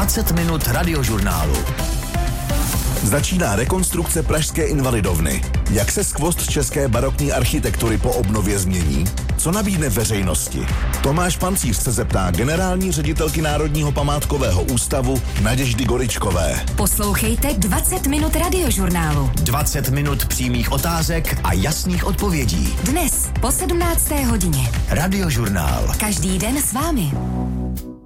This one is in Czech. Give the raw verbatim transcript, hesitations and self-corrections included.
dvacet minut radiožurnálu. Začíná rekonstrukce pražské Invalidovny. Jak se skvost české barokní architektury po obnově změní? Co nabídne veřejnosti? Tomáš Pancíř se zeptá generální ředitelky Národního památkového ústavu Naděždy Goričkové. Poslouchejte dvacet minut radiožurnálu. dvacet minut přímých otázek a jasných odpovědí. Dnes po sedmnácté hodině. Radiožurnál. Každý den s vámi.